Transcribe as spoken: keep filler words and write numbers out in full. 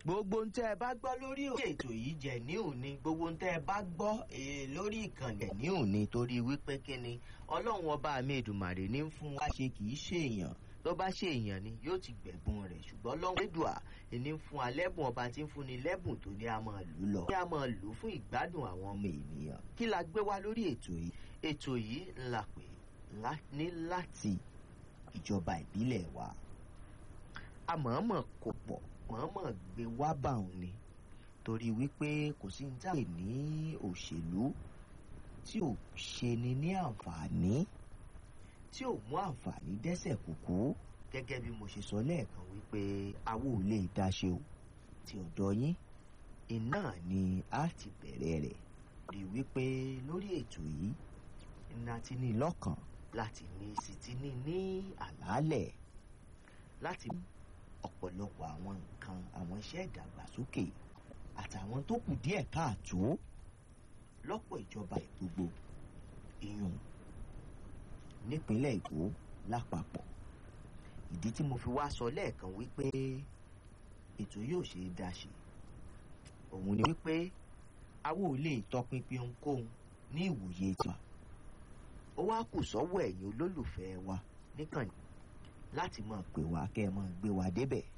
gbogbo ń tẹ́ ẹ bá gbọ́ lórí ètò yìí jẹ́ ní òní gbogbo ń tẹ́ ẹ bá gbọ́ lórí ìkànnì ní òní torí wípé kíni ọlọ́run ọba mi Èdùmàrè ní fún wa ṣe kì í ṣe èèyàn tó bá ṣe èèyàn ni yóò ti gbẹ̀bùn rẹ̀ ṣùgbọ́n ọlọ́run Èdùà ní fún alẹ́bùn ọba tí ń fún ni lẹ́bùn tó ní a máa lò lọ ní a máa lò fún ìgbádùn àwọn ọmọ ènìyàn kí la gbé wá lórí ètò yìí ètò yìí la pè ní láti ìjọba ìbílẹ̀ wa àmọ̀ọ́mọ̀ kò pọ̀ mọ̀ọ́mọ̀ gbé wá bá òun ni torí wípé kò sí ní táyé ní òṣèlú tí ò ṣe ni ní àǹfààní tí ò mú àǹfààní dẹ́sẹ̀ kúkú gẹ́gẹ́ bí mo ṣe sọ lẹ́ẹ̀kan wípé awo ò lè dáṣe o ti ọ̀dọ̀ yín iná ni a ti bẹ̀rẹ̀ rẹ̀ rí wípé lórí ètò yìí iná ti ní lọ́kàn láti ní sì ti ní ní àlàálẹ̀ láti mú ọ̀pọ̀lọpọ̀ àwọn nǹkan àwọn iṣẹ́ ìdàgbàsókè àtàwọn tó kù díẹ̀ káàtó lọ́pọ̀ ìjọba gbogbo ìyún nípínlẹ̀ Èkó lápapọ̀ ìdí tí mo fi wá sọ lẹ́ẹ̀kan wípé ètò yóò ṣe é dáṣe òun ni wípé awo ò lè tọpinpin ohunkóhun ní ìwòye tiwa ó wá kù sọ́wọ́ ẹ̀yin olólùfẹ́ wa níkànnì láti máa pè wá kẹ́ ẹ máa gbé wa débẹ̀